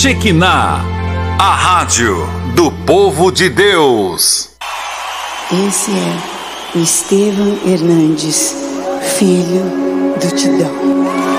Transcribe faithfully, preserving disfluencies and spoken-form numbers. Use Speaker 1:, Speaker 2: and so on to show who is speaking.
Speaker 1: Shekinah, a rádio do povo de Deus.
Speaker 2: Esse é o Estevam Hernandes, filho do Tidão.